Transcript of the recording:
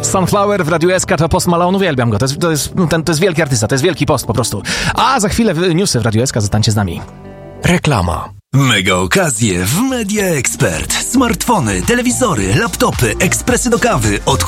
Sunflower w Radiu SK to Post Malone, uwielbiam go, to jest wielki artysta, to jest wielki post po prostu. A za chwilę newsy w Radiu SK, zostańcie z nami. Reklama. Mega okazje w Media Expert. Smartfony, telewizory, laptopy, ekspresy do kawy, odkurzacze